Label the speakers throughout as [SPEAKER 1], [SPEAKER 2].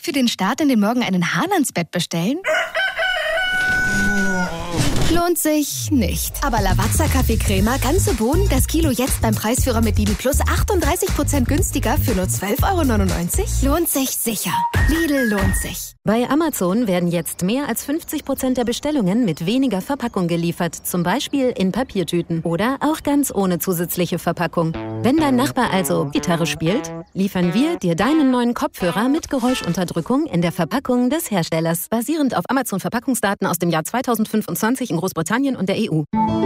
[SPEAKER 1] Direkt für den Start in den Morgen einen Hahn ans Bett bestellen? Lohnt sich nicht. Aber Lavazza Kaffee Crema, ganze Bohnen, das Kilo jetzt beim Preisführer mit Lidl Plus 38% günstiger für nur 12,99 €? Lohnt sich sicher. Lidl lohnt sich.
[SPEAKER 2] Bei Amazon werden jetzt mehr als 50% der Bestellungen mit weniger Verpackung geliefert. Zum Beispiel in Papiertüten oder auch ganz ohne zusätzliche Verpackung. Wenn dein Nachbar also Gitarre spielt, liefern wir dir deinen neuen Kopfhörer mit Geräuschunterdrückung in der Verpackung des Herstellers. Basierend auf Amazon-Verpackungsdaten aus dem Jahr 2025 in Großbritannien und der EU.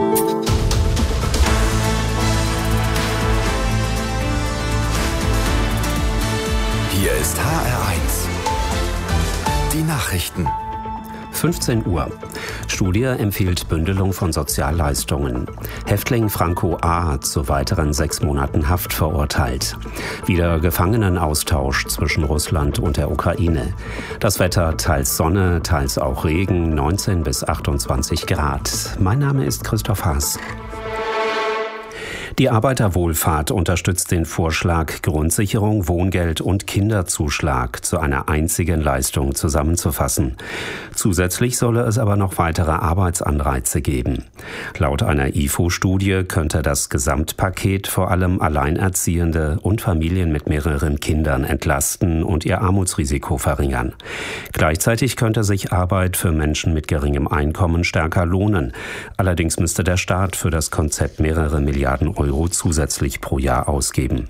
[SPEAKER 3] Hier ist HR1. Die Nachrichten.
[SPEAKER 4] 15 Uhr. Studie empfiehlt Bündelung von Sozialleistungen. Häftling Franco A. zu weiteren 6 Monaten Haft verurteilt. Wieder Gefangenenaustausch zwischen Russland und der Ukraine. Das Wetter teils Sonne, teils auch Regen, 19 bis 28 Grad. Mein Name ist Christoph Haas. Die Arbeiterwohlfahrt unterstützt den Vorschlag, Grundsicherung, Wohngeld und Kinderzuschlag zu einer einzigen Leistung zusammenzufassen. Zusätzlich solle es aber noch weitere Arbeitsanreize geben. Laut einer IFO-Studie könnte das Gesamtpaket vor allem Alleinerziehende und Familien mit mehreren Kindern entlasten und ihr Armutsrisiko verringern. Gleichzeitig könnte sich Arbeit für Menschen mit geringem Einkommen stärker lohnen. Allerdings müsste der Staat für das Konzept mehrere Milliarden Euro zusätzlich pro Jahr ausgeben.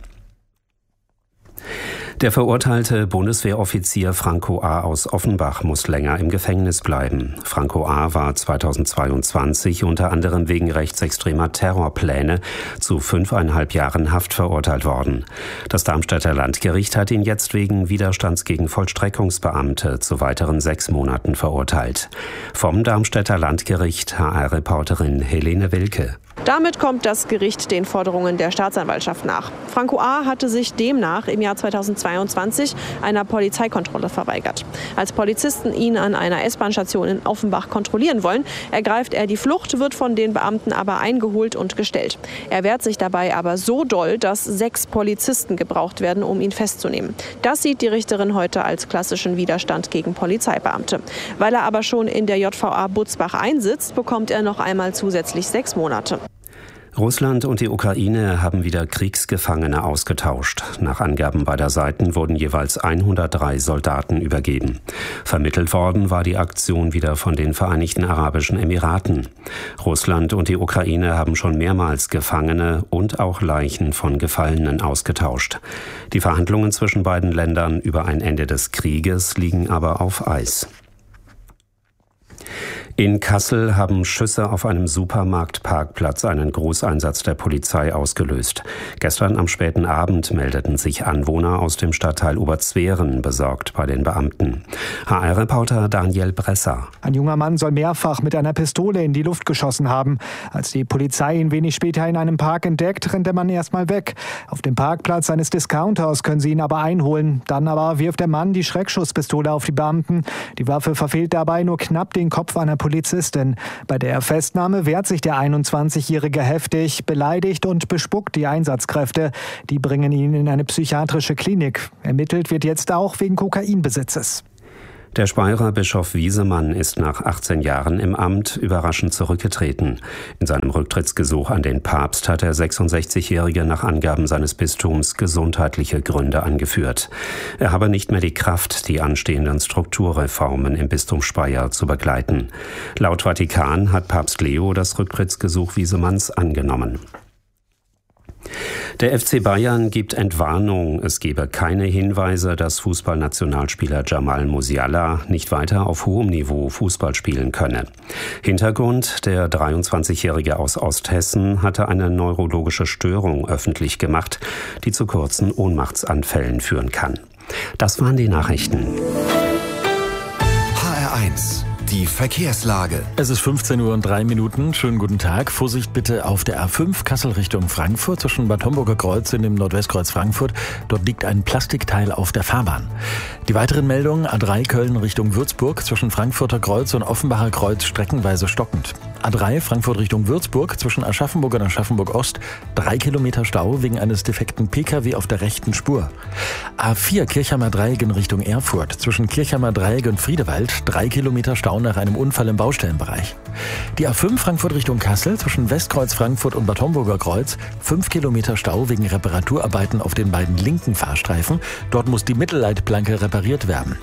[SPEAKER 4] Der verurteilte Bundeswehroffizier Franco A. aus Offenbach muss länger im Gefängnis bleiben. Franco A. war 2022 unter anderem wegen rechtsextremer Terrorpläne zu 5,5 Jahren Haft verurteilt worden. Das Darmstädter Landgericht hat ihn jetzt wegen Widerstands gegen Vollstreckungsbeamte zu weiteren 6 Monaten verurteilt. Vom Darmstädter Landgericht HR-Reporterin Helene Wilke.
[SPEAKER 5] Damit kommt das Gericht den Forderungen der Staatsanwaltschaft nach. Franco A. hatte sich demnach im Jahr 2022 einer Polizeikontrolle verweigert. Als Polizisten ihn an einer S-Bahn-Station in Offenbach kontrollieren wollen, ergreift er die Flucht, wird von den Beamten aber eingeholt und gestellt. Er wehrt sich dabei aber so doll, dass 6 Polizisten gebraucht werden, um ihn festzunehmen. Das sieht die Richterin heute als klassischen Widerstand gegen Polizeibeamte. Weil er aber schon in der JVA Butzbach einsitzt, bekommt er noch einmal zusätzlich 6 Monate.
[SPEAKER 4] Russland und die Ukraine haben wieder Kriegsgefangene ausgetauscht. Nach Angaben beider Seiten wurden jeweils 103 Soldaten übergeben. Vermittelt worden war die Aktion wieder von den Vereinigten Arabischen Emiraten. Russland und die Ukraine haben schon mehrmals Gefangene und auch Leichen von Gefallenen ausgetauscht. Die Verhandlungen zwischen beiden Ländern über ein Ende des Krieges liegen aber auf Eis. In Kassel haben Schüsse auf einem Supermarktparkplatz einen Großeinsatz der Polizei ausgelöst. Gestern am späten Abend meldeten sich Anwohner aus dem Stadtteil Oberzweren besorgt bei den Beamten. HR-Reporter Daniel Bresser.
[SPEAKER 6] Ein junger Mann soll mehrfach mit einer Pistole in die Luft geschossen haben. Als die Polizei ihn wenig später in einem Park entdeckt, rennt der Mann erstmal weg. Auf dem Parkplatz eines Discounters können sie ihn aber einholen. Dann aber wirft der Mann die Schreckschusspistole auf die Beamten. Die Waffe verfehlt dabei nur knapp den Kopf einer Polizistin. Bei der Festnahme wehrt sich der 21-Jährige heftig, beleidigt und bespuckt die Einsatzkräfte. Die bringen ihn in eine psychiatrische Klinik. Ermittelt wird jetzt auch wegen Kokainbesitzes.
[SPEAKER 4] Der Speyerer Bischof Wiesemann ist nach 18 Jahren im Amt überraschend zurückgetreten. In seinem Rücktrittsgesuch an den Papst hat der 66-Jährige nach Angaben seines Bistums gesundheitliche Gründe angeführt. Er habe nicht mehr die Kraft, die anstehenden Strukturreformen im Bistum Speyer zu begleiten. Laut Vatikan hat Papst Leo das Rücktrittsgesuch Wiesemanns angenommen. Der FC Bayern gibt Entwarnung. Es gebe keine Hinweise, dass Fußballnationalspieler Jamal Musiala nicht weiter auf hohem Niveau Fußball spielen könne. Hintergrund: Der 23-Jährige aus Osthessen hatte eine neurologische Störung öffentlich gemacht, die zu kurzen Ohnmachtsanfällen führen kann. Das waren die Nachrichten.
[SPEAKER 3] HR1. Die Verkehrslage.
[SPEAKER 7] Es ist 15:03 Uhr. Schönen guten Tag. Vorsicht bitte auf der A5 Kassel Richtung Frankfurt zwischen Bad Homburger Kreuz und dem Nordwestkreuz Frankfurt. Dort liegt ein Plastikteil auf der Fahrbahn. Die weiteren Meldungen: A3 Köln Richtung Würzburg zwischen Frankfurter Kreuz und Offenbacher Kreuz streckenweise stockend. A3 Frankfurt Richtung Würzburg zwischen Aschaffenburg und Aschaffenburg-Ost 3 Kilometer Stau wegen eines defekten Pkw auf der rechten Spur. A4 Kirchheimer Dreieck in Richtung Erfurt zwischen Kirchheimer Dreieck und Friedewald 3 Kilometer Stau nach einem Unfall im Baustellenbereich. Die A5 Frankfurt Richtung Kassel zwischen Westkreuz Frankfurt und Bad Homburger Kreuz 5 Kilometer Stau wegen Reparaturarbeiten auf den beiden linken Fahrstreifen. Dort muss die Mittelleitplanke repariert werden.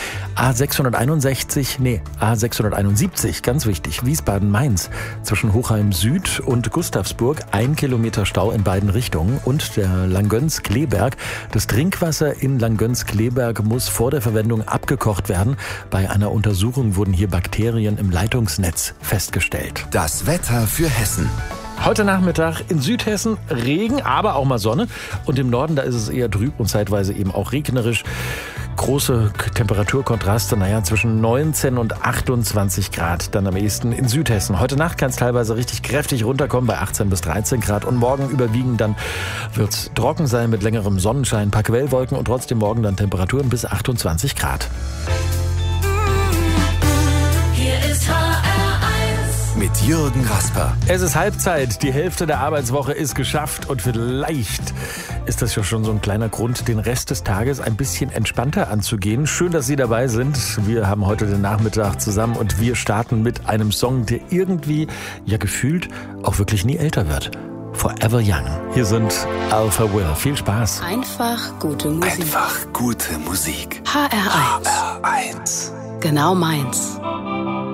[SPEAKER 7] A671, ganz wichtig, Wiesbaden-Mainz zwischen Hochheim Süd und Gustavsburg 1 Kilometer Stau in beiden Richtungen und der Langgöns-Kleeberg. Das Trinkwasser in Langgöns-Kleeberg muss vor der Verwendung abgekocht werden. Bei einer Untersuchung wurden hier Bakterien im Leitungsnetz festgestellt.
[SPEAKER 3] Das Wetter für Hessen.
[SPEAKER 7] Heute Nachmittag in Südhessen Regen, aber auch mal Sonne. Und im Norden, da ist es eher trüb und zeitweise eben auch regnerisch. Große Temperaturkontraste, zwischen 19 und 28 Grad dann am ehesten in Südhessen. Heute Nacht kann es teilweise richtig kräftig runterkommen bei 18 bis 13 Grad. Und morgen überwiegend dann wird es trocken sein mit längerem Sonnenschein, ein paar Quellwolken und trotzdem morgen dann Temperaturen bis 28 Grad.
[SPEAKER 8] Hier ist
[SPEAKER 3] Mit Jürgen Rasper.
[SPEAKER 7] Es ist Halbzeit, die Hälfte der Arbeitswoche ist geschafft und vielleicht ist das ja schon so ein kleiner Grund, den Rest des Tages ein bisschen entspannter anzugehen. Schön, dass Sie dabei sind. Wir haben heute den Nachmittag zusammen und wir starten mit einem Song, der irgendwie, gefühlt, auch wirklich nie älter wird. Forever Young. Hier sind Alpha Will. Viel Spaß.
[SPEAKER 8] Einfach gute Musik.
[SPEAKER 3] Einfach gute Musik.
[SPEAKER 8] HR1.
[SPEAKER 3] HR1.
[SPEAKER 8] Genau meins.